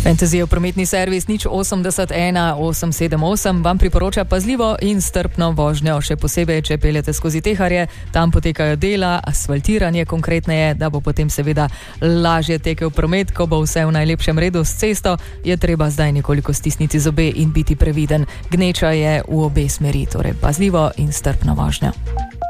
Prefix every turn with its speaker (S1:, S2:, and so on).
S1: Fantasyjev prometni servis 080 1878 vam priporoča pazljivo in strpno vožnjo, še posebej, če peljete skozi Teharje, tam potekajo dela, asfaltiranje konkretneje, da bo potem seveda lažje tekel promet, ko bo vse v najlepšem redu s cesto, je treba zdaj nekoliko stisniti zobe in biti previden. Gneča je v obe smeri, torej pazljivo in strpno vožnjo.